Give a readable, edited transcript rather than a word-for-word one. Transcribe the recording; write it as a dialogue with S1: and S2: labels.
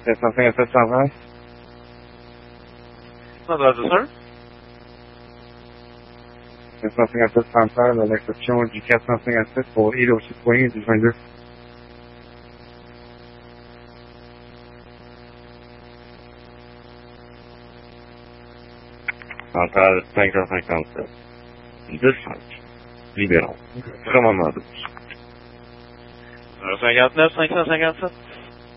S1: 757 Central.
S2: Central, c'est sûr?
S1: 757 Central, à l'exception du 457 pour aide aux citoyens du 22.
S3: Central 557. Dispatch. Libérons. Commandement 12.
S2: 59 557.